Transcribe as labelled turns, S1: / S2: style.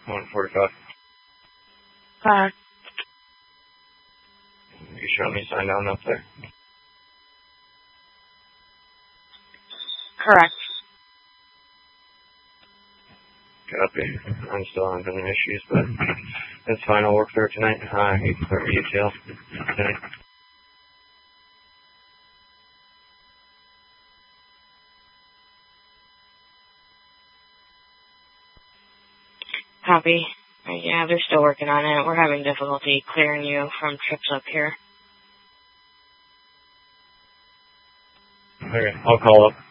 S1: 145. You sure let me sign down up there?
S2: Correct.
S1: Copy. I'm still having issues, but that's fine. I'll work through it tonight. You can clear detail tonight.
S2: Copy. Yeah, they're still working on it. We're having difficulty clearing you from trips up here.
S1: Okay, I'll call up.